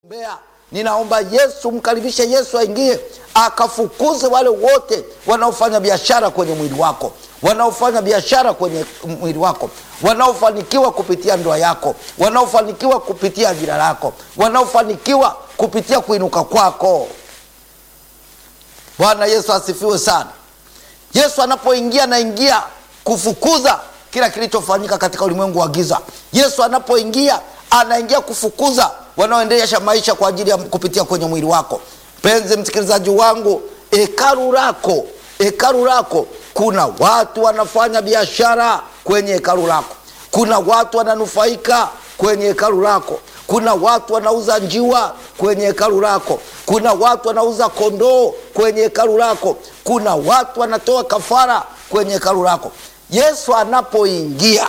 Mbea, ninaomba Yesu, mkaribishe Yesu aingie akafukuze wale wote wanaofanya biashara kwenye mwili wako, wanaofanya biashara kwenye mwili wako, wanaofanikiwa kupitia ndoa yako, wanaofanikiwa kupitia ajira lako, wanaofanikiwa kupitia kuinuka kwako. Bwana Yesu asifiwe sana. Yesu anapoingia anaingia kufukuza kila kilichofanyika katika ulimwengu wa giza. Yesu anapoingia anaingia kufukuza wanaoendesha maisha kwa ajili ya kupitia kwenye mwili wako. Penzi msikilizaji wangu, hekalu lako kuna watu wanafanya biashara kwenye hekalu lako. Kuna watu wananufaika kwenye hekalu lako. Kuna watu wanauza njiwa kwenye hekalu lako. Kuna watu wanauza kondoo kwenye hekalu lako. Kuna watu wanatoa kafara kwenye hekalu lako. Yesu anapoingia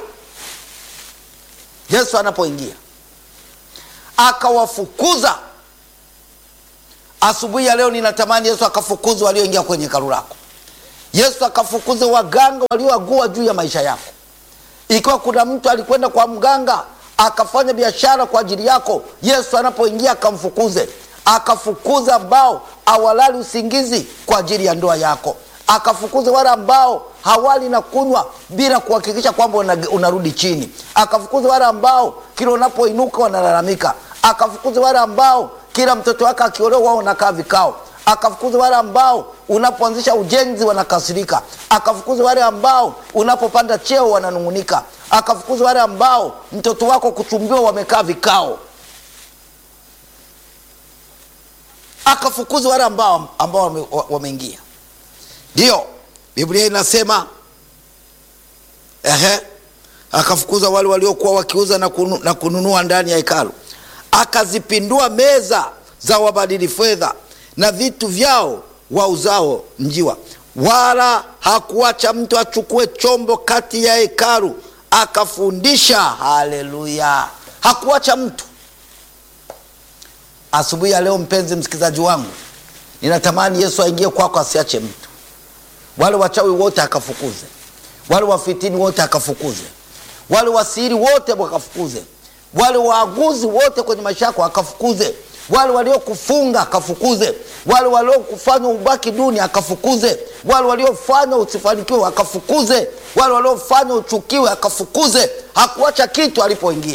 akawafukuza. Asubuhi ya leo ninatamani Yesu akafukuze walioingia kwenye hekalu lako. Yesu akafukuze waganga walioagua juu ya maisha yako. Ikiwa kuna mtu alikwenda kwa mganga akafanya biashara kwa ajili yako, Yesu anapoingia akamfukuze. Akafukuza ambao hawalali usingizi kwa ajili ya ndoa yako. Akafukuze wale ambao hawali na kunywa bila kuhakikisha kwamba unarudi chini. Akafukuze wale ambao kila unapoinuka wanalalamika. Akafukuze wale ambao kila mtoto wake akiolewa wao wanakaa vikao. Akafukuze wale ambao unapoanzisha ujenzi wanakasirika. Akafukuze wale ambao unapopanda cheo wananungunika. Akafukuze wale ambao mtoto wako kuchumbiwa wamekaa vikao. Akafukuze wale ambao wameingia. Ndio Biblia inasema akafukuza wale waliokuwa wakiuza na kununua ndani ya hekalu. Akazipindua meza za wabadili fedha na vitu vyao wauzao njiwa. Wala hakuacha mtu achukue chombo kati ya hekalu. Akafundisha. Haleluya. Hakuacha mtu. Asubuhi ya leo mpenzi msikilizaji wangu, ninatamani Yesu aingie kwako asiache mtu. Wale wachawi wote akafukuze. Wale wafitini wote akafukuze. Wale wasiri wote wakafukuze. Wale waaguzi wote kwenye maisha yako akafukuze. Wale waliokufunga akafukuze. Wale waliokufanya ubaki duni akafukuze. Wale waliofanya usifanikiwe akafukuze. Wale waliofanya uchukiwe akafukuze. Hakuacha kitu alipoingia.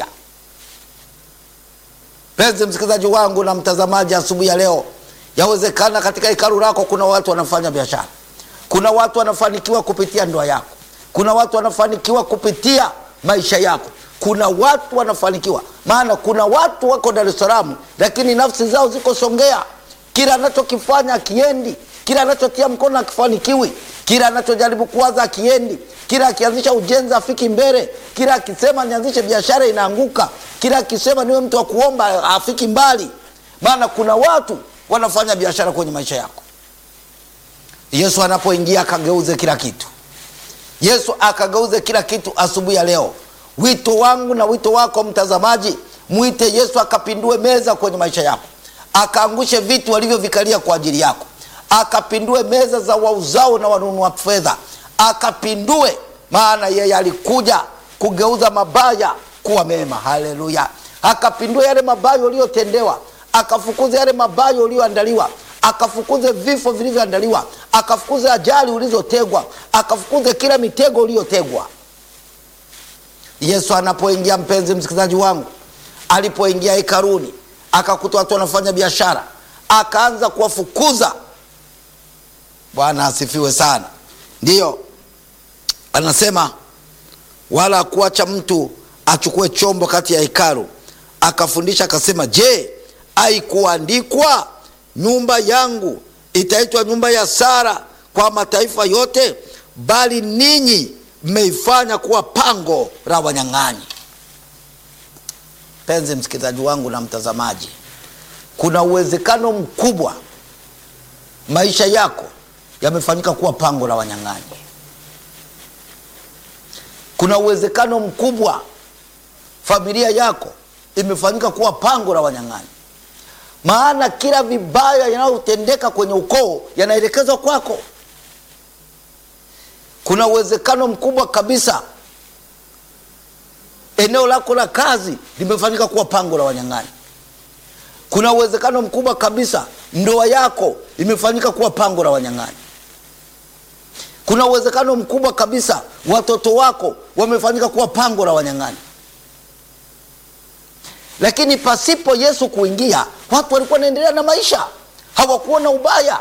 Penzi msikilizaji wangu na mtazamaji, asubuhi ya leo, yawezekana katika hekalu lako kuna watu wanafanya biashara. Kuna watu wanafanikiwa kupitia ndoa yako. Kuna watu wanafanikiwa kupitia maisha yako. Kuna watu wanafanikiwa. Maana kuna watu wako Dar es Salaam lakini nafsi zao ziko Songea. Kila anachokifanya akiendi. Kila anachotia mkono akifanikiwi. Kila anachojaribu kuwaza akiendi. Kila akianzisha ujenzi afiki mbele. Kila akisema nianzishe biashara inaanguka. Kila akisema niwe mtu wa kuomba afiki mbali. Maana kuna watu wanafanya biashara kwenye maisha yako. Yesu anapoingia akageuze kila kitu. Yesu akageuze kila kitu asubuhi ya leo. Wito wangu na wito wako mtazamaji, muite Yesu akapindue meza kwenye maisha yako. Akaangushe vitu walivyovikalia kwa ajili yako. Akapindue meza za wauzao na wanunua fedha. Akapindue, maana yeye alikuja kugeuza mabaya kuwa mema. Haleluya. Akapindue yale mabaya uliyotendewa. Akafukuze yale mabaya uliyoandaliwa. Akafukuze vifo vilivyoandaliwa. Akafukuze ajali ulizotegwa. Akafukuze kila mitego uliyotegwa. Yesu anapoingia, mpenzi msikilizaji wangu, alipoingia hekaluni akakuta watu wanafanya biashara, akaanza kuwafukuza. Bwana asifiwe sana. Ndio anasema wala kuacha mtu achukue chombo kati ya hekalu. Akafundisha akasema, je, haikuandikwa nyumba yangu itaitwa nyumba ya sala kwa mataifa yote? Bali ninyi mmeifanya kuwa pango la wanyang'anyi. Penzi msikilizaji wangu na mtazamaji, kuna uwezekano mkubwa maisha yako yamefanyika kuwa pango la wanyang'anyi. Kuna uwezekano mkubwa familia yako imefanyika kuwa pango la wanyang'anyi. Maana kila vibaya yanayotendeka kwenye ukoo yanaelekezwa kwako. Kuna uwezekano mkubwa kabisa eneo lako la kazi limefanyika kuwa pango la wanyang'anyi. kuna uwezekano mkubwa kabisa ndoa yako imefanyika kuwa pango la wanyang'anyi. Kuna uwezekano mkubwa kabisa watoto wako wamefanyika kuwa pango la wanyang'anyi. Lakini pasipo Yesu kuingia, watu walikuwa wanaendelea na maisha, hawakuona ubaya.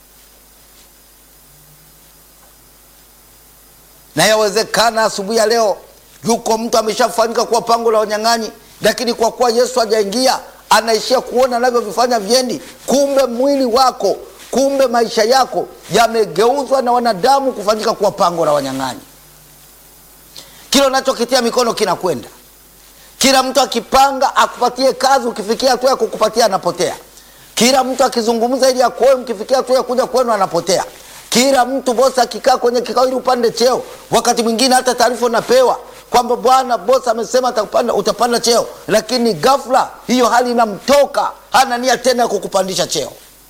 Na yawezekana asubuhi ya leo yuko mtu ameshafanyika kuwa pango la wanyang'anyi, lakini kwa kuwa Yesu hajaingia, anaishia kuona anavyovifanya viendi. Kumbe mwili wako, kumbe maisha yako yamegeuzwa na wanadamu kufanyika kuwa pango la wanyang'anyi. Kila unachokitia mikono kinakwenda. Kila mtu akipanga akupatie kazi, ukifikia hatua ya kukupatia anapotea. Kila mtu akizungumza ili akuoe, mkifikia hatua ya kuja kwenu anapotea. Kila mtu bosi akikaa kwenye kikao ili upande cheo, wakati mwingine hata taarifa unapewa kwamba bwana bosi amesema utapanda cheo, lakini ghafla hiyo hali inamtoka, hana nia tena ya kukupandisha cheo.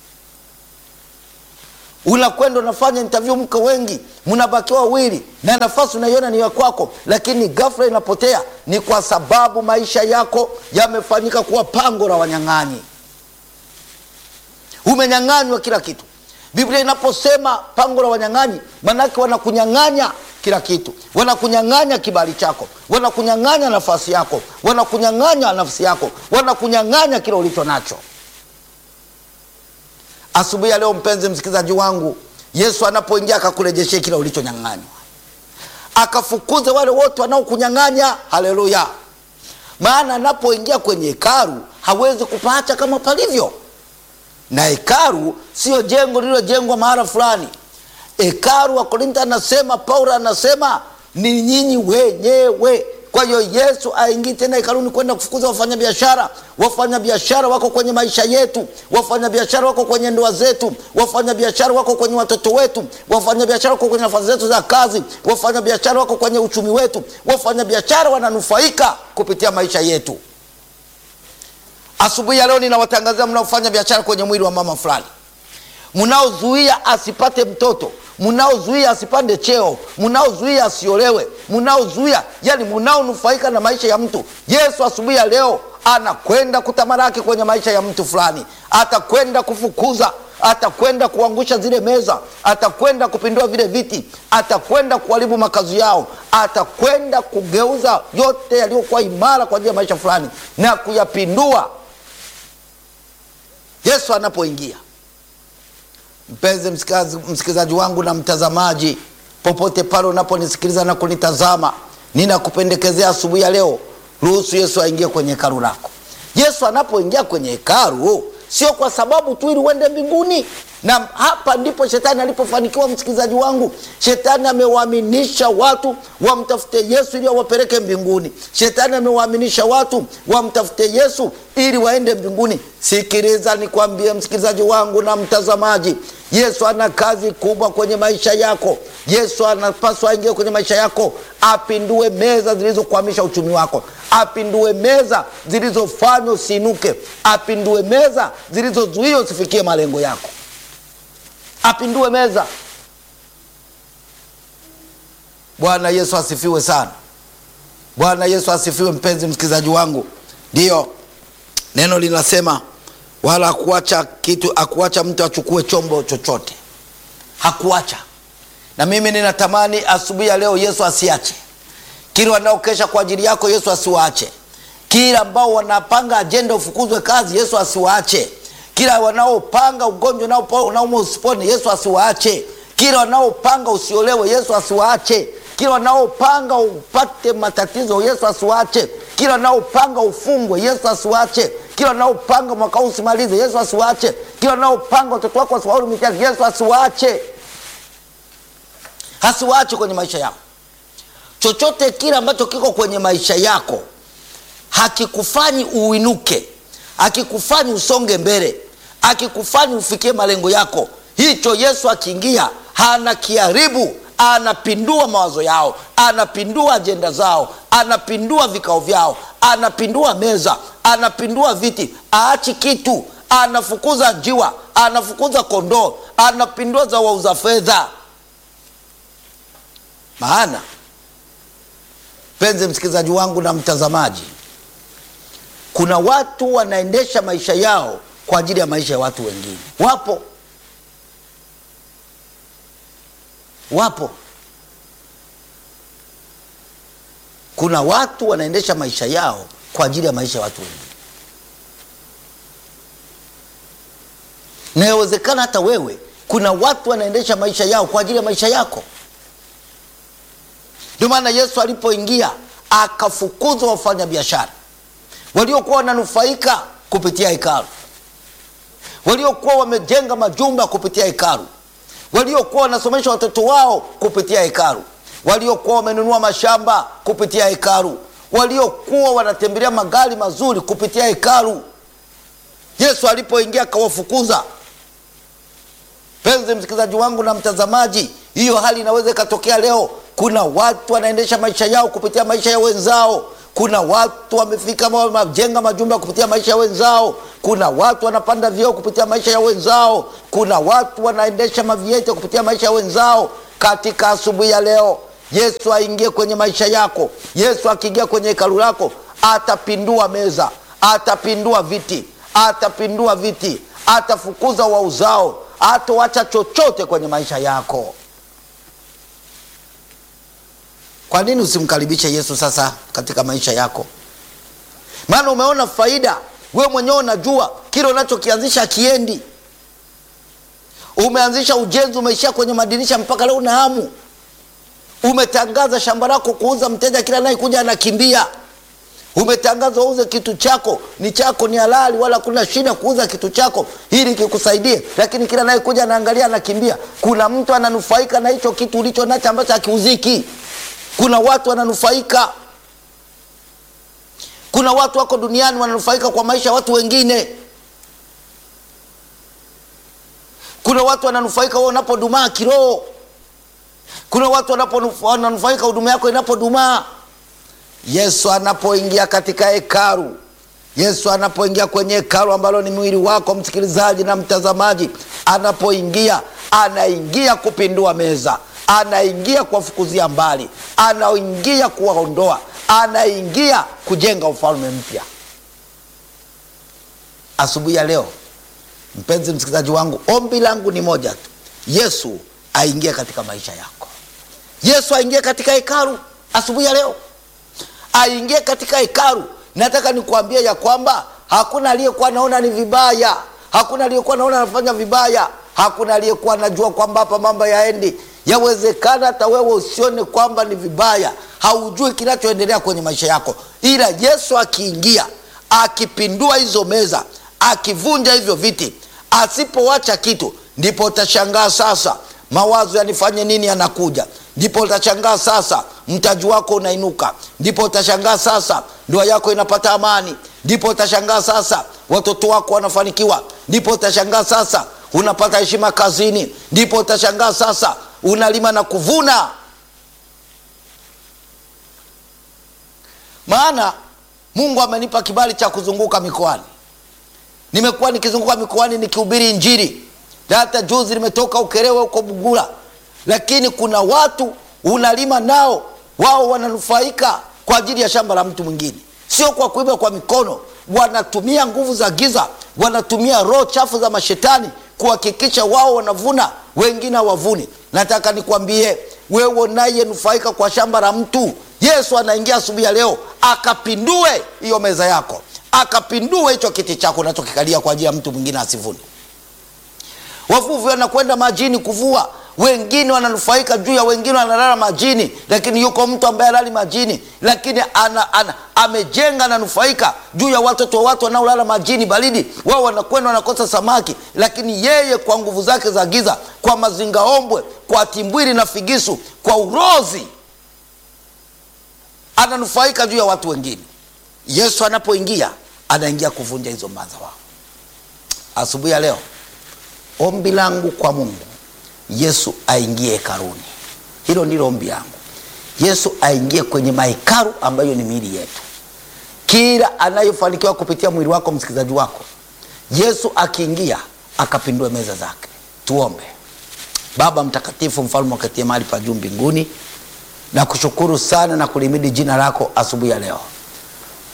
Unakwenda unafanya interview, mko wengi, mnabakiwa wawili na nafasi unaiona ni ya kwako, lakini ghafla inapotea. Ni kwa sababu maisha yako yamefanyika kuwa pango la wanyang'anyi. Umenyang'anywa kila kitu. Biblia inaposema pango la wanyang'anyi, manake wanakunyang'anya kila kitu. Wanakunyang'anya kibali chako, wanakunyang'anya nafasi yako, wanakunyang'anya nafsi yako, wanakunyang'anya kile ulicho nacho. Asubuhi ya leo mpenzi msikilizaji wangu, Yesu anapoingia akakurejeshea kile ulichonyang'anywa. Akafukuze wale wote wanaokunyang'anya. Haleluya. Maana anapoingia kwenye hekalu hawezi kupaacha kama palivyo. Na hekalu sio jengo lililojengwa mahala fulani. Hekalu wa Korintho anasema, Paulo anasema ni nyinyi wenyewe. Kwa hiyo Yesu aingie tena hekaluni kwenda kufukuza wafanyabiashara. Wafanyabiashara wako kwenye maisha yetu, wafanyabiashara wako kwenye ndoa zetu, wafanyabiashara wako kwenye watoto wetu, wafanyabiashara wako kwenye nafasi zetu za kazi, wafanyabiashara wako kwenye uchumi wetu. Wafanyabiashara wananufaika kupitia maisha yetu. Asubuhi ya leo ninawatangazia mnaofanya biashara kwenye mwili wa mama fulani, mnaozuia asipate mtoto, mnaozuia asipande cheo, mnaozuia asiolewe, mnaozuia, yani mnaonufaika na maisha ya mtu. Yesu asubuhi ya leo anakwenda kutamaraki kwenye maisha ya mtu fulani. Atakwenda kufukuza, atakwenda kuangusha zile meza, atakwenda kupindua vile viti, atakwenda kuharibu makazi yao, atakwenda kugeuza yote yaliyokuwa imara kwa ajili ya maisha fulani na kuyapindua Yesu anapoingia. Mpenzi msikilizaji wangu na mtazamaji, popote pale unaponisikiliza na kunitazama, ninakupendekezea asubuhi ya leo, ruhusu Yesu aingie kwenye hekalu lako. Yesu anapoingia kwenye hekalu sio kwa sababu tu ili uende mbinguni. Na hapa ndipo shetani alipofanikiwa, msikilizaji wangu. Shetani amewaaminisha watu wamtafute Yesu ili wapeleke mbinguni. Shetani amewaaminisha watu wamtafute Yesu ili waende mbinguni. Sikiliza nikwambie msikilizaji wangu na mtazamaji, Yesu ana kazi kubwa kwenye maisha yako. Yesu anapaswa aingie kwenye maisha yako, apindue meza zilizokwamisha uchumi wako, apindue meza zilizofanya usiinuke, apindue meza zilizozuia usifikie malengo yako. Apindue meza. Bwana Yesu asifiwe sana. Bwana Yesu asifiwe mpenzi msikilizaji wangu. Ndio neno linasema wala hakuacha mtu achukue chombo chochote. Hakuacha. Na mimi ninatamani asubuhi ya leo Yesu asiache. Kila wanaokesha kwa ajili yako Yesu asiwaache. Kila ambao wanapanga ajenda ufukuzwe kazi Yesu asiwaache. Kila wanaopanga ugonjwa unauma usipone Yesu asiwaache. Kila wanaopanga usiolewe Yesu asiwaache. Kila wanaopanga upate matatizo Yesu asiwaache. Kila wanaopanga ufungwe Yesu asiwaache. Kila wanaopanga mwaka usimalize Yesu asiwaache. Kila wanaopanga watoto wako wasifaulu mitihani Yesu asiwaache. Asiwaache kwenye maisha yako. Chochote kile ambacho kiko kwenye maisha yako hakikufanyi uinuke, hakikufanyi usonge mbele, hakikufanyi ufikie malengo yako, hicho Yesu akiingia anakiharibu. Anapindua mawazo yao, anapindua ajenda zao, anapindua vikao vyao, anapindua meza, anapindua viti. Aachi kitu, anafukuza njiwa, anafukuza kondoo, anapindua za wauza fedha. Maana penzi msikilizaji wangu na mtazamaji, kuna watu wanaendesha maisha yao kwa ajili ya maisha ya watu wengine. Wapo. Kuna watu wanaendesha maisha yao kwa ajili ya maisha ya watu wengine. Na inawezekana hata wewe kuna watu wanaendesha maisha yao kwa ajili ya maisha yako. Ndio maana Yesu alipoingia akafukuza wafanya biashara waliokuwa wananufaika kupitia hekalu, waliokuwa wamejenga majumba kupitia hekalu, waliokuwa wanasomesha watoto wao kupitia hekalu, waliokuwa wamenunua mashamba kupitia hekalu, waliokuwa wanatembelea magari mazuri kupitia hekalu. Yesu alipoingia akawafukuza. Penzi msikilizaji wangu na mtazamaji, hiyo hali inaweza ikatokea leo. Kuna watu wanaendesha maisha yao kupitia maisha ya wenzao. Kuna watu wamefika wamejenga majumba kupitia maisha ya wenzao. Kuna watu wanapanda vyeo kupitia maisha ya wenzao. Kuna watu wanaendesha maviete kupitia maisha ya wenzao. Katika asubuhi ya leo, Yesu aingie kwenye maisha yako. Yesu akiingia kwenye hekalu lako, atapindua meza, atapindua viti, atafukuza wauzao, hatoacha chochote kwenye maisha yako. Kwa nini usimkaribishe Yesu sasa katika maisha yako? Maana umeona faida. Wewe mwenyewe unajua kile unachokianzisha kiendi. Umeanzisha ujenzi, umeishia kwenye madirisha, mpaka leo una hamu. Umetangaza shamba lako kuuza, mteja kila anayekuja anakimbia. Umetangaza uuze kitu chako, ni halali, wala kuna shida kuuza kitu chako ili kikusaidie, lakini kila anayekuja anaangalia anakimbia. Kuna mtu ananufaika na hicho kitu ulicho nacho ambacho hakiuziki. Kuna watu wananufaika. Kuna watu wako duniani wananufaika kwa maisha ya watu wengine. Kuna watu wananufaika wewe unapodumaa kiroho. Kuna watu wananufaika huduma yako inapodumaa. Yesu anapoingia katika hekalu, Yesu anapoingia kwenye hekalu ambalo ni mwili wako, msikilizaji na mtazamaji, anaingia kupindua meza, anaingia kuwafukuzia mbali, anaingia kuwaondoa, anaingia kujenga ufalme mpya. Asubuhi ya leo, mpenzi msikilizaji wangu, ombi langu ni moja tu. Yesu aingie katika maisha yako. Yesu aingie katika hekalu asubuhi ya leo. Aingie katika hekalu. Nataka nikuambie ya kwamba hakuna aliyekuwa anaona ni vibaya. Hakuna aliyekuwa anaona anafanya vibaya. Hakuna aliyekuwa anajua kwamba hapa mambo yaendi. Yawezekana hata wewe usione kwamba ni vibaya. Haujui kinachoendelea kwenye maisha yako. Ila Yesu akiingia, akipindua hizo meza, akivunja hivyo viti, asipoacha kitu, ndipo utashangaa sasa mawazo yanifanye nini yanakuja. Ndipo utashangaa sasa mtaji wako unainuka. Ndipo utashangaa sasa ndoa yako inapata amani. Ndipo utashangaa sasa watoto wako wanafanikiwa. Ndipo utashangaa sasa unapata heshima kazini. Ndipo utashangaa sasa unalima na kuvuna. Maana Mungu amenipa kibali cha kuzunguka mikoani. Nimekuwa nikizunguka mikoani nikihubiri injili. Hata juzi nimetoka Ukerewe huko Bugula. Lakini kuna watu unalima nao, wao wananufaika kwa ajili ya shamba la mtu mwingine. Sio kwa kuiba kwa mikono. Wanatumia nguvu za giza, wanatumia roho chafu za mashetani kuhakikisha wao wanavuna, wengine hawavuni. Nataka nikwambie wewe unayenufaika kwa shamba la mtu, Yesu anaingia asubuhi ya leo akapindue hiyo meza yako, akapindue hicho kiti chako unachokikalia kwa ajili ya mtu mwingine asivune. Wavuvi wanakwenda majini kuvua, wengine wananufaika juu ya wengine wanalala majini, lakini yuko mtu ambaye halali majini, lakini amejenga na nufaika juu ya watoto wa watu wanaolala majini baridi. Wao wanakwenda wanakosa samaki, lakini yeye kwa nguvu zake za giza, kwa mazingaombwe, kwa timbwili na figisu, kwa urozi, ananufaika juu ya watu wengine. Yesu anapoingia, anaingia kuvunja hizo madhabahu. Asubuhi ya leo, ombi langu kwa Mungu, Yesu aingie hekaluni. Hilo ndilo ombi langu. Yesu aingie kwenye mahekalu ambayo ni miili yetu. Kila anayefanikiwa kupitia mwili wako, msikilizaji wako, Yesu akiingia akapindue meza zake. Tuombe. Baba mtakatifu, mfalme uketie mahali pa juu mbinguni, na kushukuru sana na kulimidi jina lako asubuhi ya leo.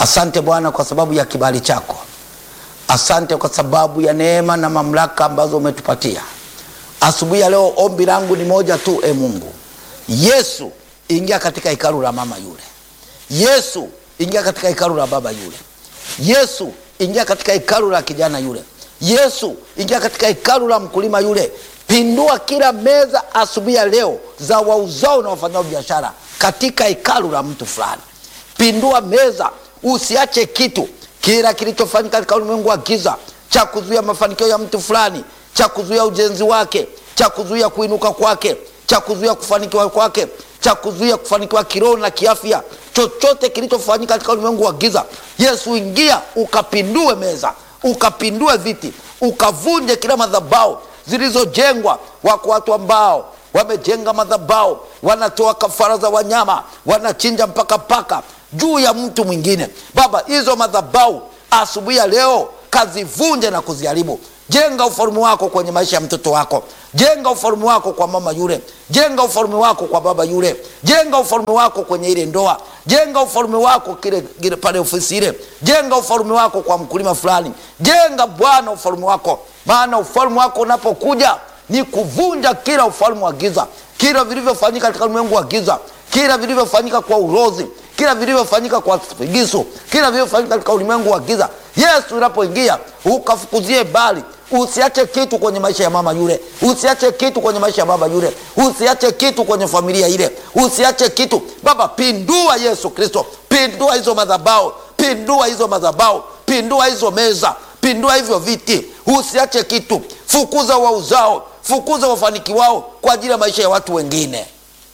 Asante Bwana kwa sababu ya kibali chako. Asante kwa sababu ya neema na mamlaka ambazo umetupatia. Asubuhi ya leo ombi langu ni moja tu, Mungu. Yesu, ingia katika hekalu la mama yule. Yesu, ingia katika hekalu la baba yule. Yesu, ingia katika hekalu la kijana yule. Yesu, ingia katika hekalu la mkulima yule. Pindua kila meza asubuhi ya leo za wauzao na wafanyao biashara katika hekalu la mtu fulani. Pindua meza, usiache kitu. Kila kilichofanyika katika ulimwengu wa giza cha kuzuia mafanikio ya mtu fulani, cha kuzuia ujenzi wake, cha kuzuia kuinuka kwake, cha kuzuia kufanikiwa kwake, cha kuzuia kufanikiwa kiroho na kiafya, chochote kilichofanyika katika ulimwengu wa giza, Yesu, ingia ukapindue meza, ukapindue viti, ukavunje kila madhabahu zilizojengwa. Wako watu ambao wamejenga madhabahu, wanatoa kafara za wanyama, wanachinja mpaka paka juu ya mtu mwingine. Baba, hizo madhabahu asubuhi ya leo kazivunje na kuziharibu. Jenga ufalme wako kwenye maisha ya mtoto wako. Jenga ufalme wako kwa mama yule. Jenga ufalme wako kwa baba yule. Jenga ufalme wako kwenye ile ndoa. Jenga ufalme wako kile pale ofisi ile. Jenga ufalme wako kwa mkulima fulani. Jenga Bwana ufalme wako, maana ufalme wako unapokuja ni kuvunja kila ufalme wa giza, kila vilivyofanyika katika ulimwengu wa giza, kila vilivyofanyika kwa ulozi, kila vilivyofanyika kwa figisu, kila vilivyofanyika katika ulimwengu wa giza. Yesu, unapoingia ukafukuzie bali. Usiache kitu kwenye maisha ya mama yule. Usiache kitu kwenye maisha ya baba yule. Usiache kitu kwenye familia ile. Usiache kitu. Baba, pindua Yesu Kristo. Pindua hizo madhabahu. Pindua hizo madhabahu. Pindua hizo meza. Pindua hivyo viti. Usiache kitu. Fukuza wauzao. Fukuza wafanikiwao kwa ajili ya maisha ya watu wengine.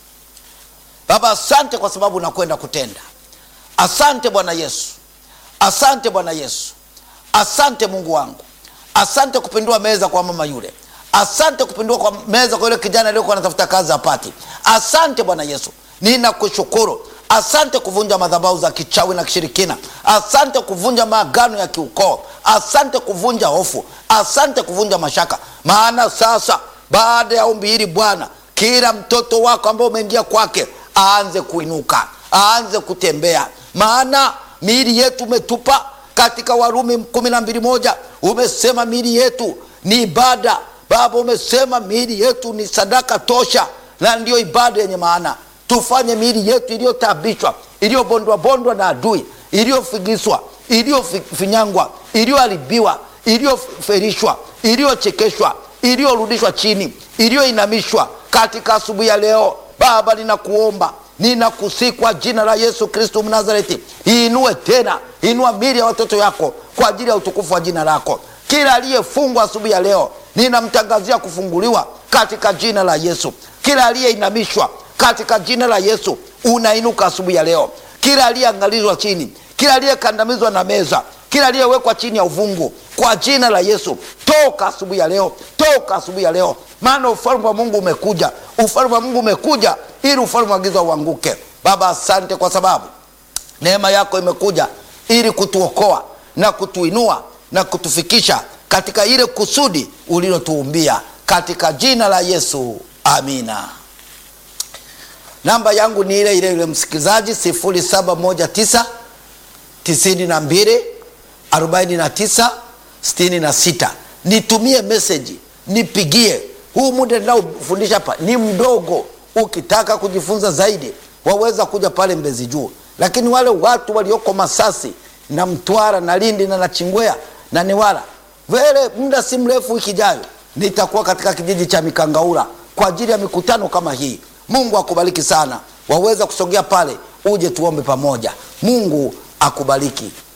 Baba, asante kwa sababu unakwenda kutenda. Asante Bwana Yesu. Asante Bwana Yesu. Asante Mungu wangu. Asante kupindua meza kwa mama yule. Asante kupindua kwa meza kwa yule kijana aliyekuwa anatafuta kazi apati. Asante Bwana Yesu. Ninakushukuru. Asante kuvunja madhabahu za kichawi na kishirikina. Asante kuvunja maagano ya kiukoo. Asante kuvunja hofu. Asante kuvunja mashaka. Maana sasa baada ya ombi hili Bwana, kila mtoto wako ambaye umeingia kwake aanze kuinuka, aanze kutembea. Maana miili yetu umetupa katika Warumi 12:1. Umesema miili yetu ni ibada. Baba, umesema miili yetu ni sadaka tosha, na ndio ibada yenye maana. Tufanye miili yetu iliyotabishwa, iliyobondwa na adui, iliyofigiswa, iliyofinyangwa, iliyoharibiwa, iliyoferishwa, iliyochekeshwa, iliyorudishwa chini, iliyoinamishwa, katika asubuhi ya leo Baba, ninakuomba, ninakusihi kwa jina la Yesu Kristo Mnazareti, inue tena, inua miili ya watoto yako kwa ajili ya utukufu wa jina lako. Kila aliyefungwa asubuhi ya leo ninamtangazia kufunguliwa katika jina la Yesu. Kila aliyeinamishwa katika jina la Yesu unainuka asubuhi ya leo. Kila aliyeangalizwa chini, kila aliyekandamizwa na meza, kila aliyewekwa chini ya uvungu, kwa jina la Yesu toka asubuhi ya leo, toka asubuhi ya leo. Maana ufalme wa Mungu umekuja. Ufalme wa Mungu umekuja ili ufalme wa giza uanguke. Baba, asante kwa sababu neema yako imekuja ili kutuokoa na kutuinua na kutufikisha katika ile kusudi ulilotuumbia, katika jina la Yesu, amina. Namba yangu ni ile ile msikilizaji, 0719 92 49 66. Nitumie message, nipigie. Huu muda ninaofundisha hapa ni mdogo. Ukitaka kujifunza zaidi waweza kuja pale Mbezi Juu. Lakini wale watu walioko Masasi na Mtwara na Lindi na Nachingwea na Newala, vile muda si mrefu wiki ijayo nitakuwa katika kijiji cha Mikangaura kwa ajili ya mikutano kama hii. Mungu akubariki sana. Waweza kusogea pale uje tuombe pamoja. Mungu akubariki.